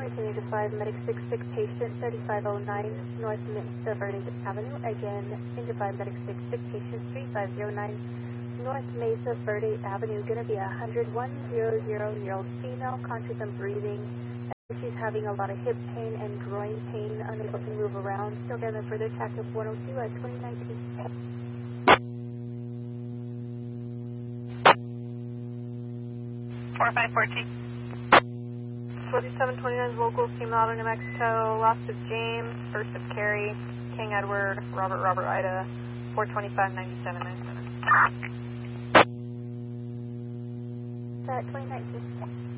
Continue to 5, Medic 66, patient 3509, North Mesa Verde Avenue. Again, into 5, Medic 66, patient 3509, North Mesa Verde Avenue. Going to be 10100-year-old female, conscious and breathing. She's having a lot of hip pain and groin pain, unable to move around. Still getting a further check of 102 at 2019. 4514. 4729 locals, Team Louder, New Mexico. Last of James, first of Carrie, King Edward, Robert Ida, 425-9797. At 2019.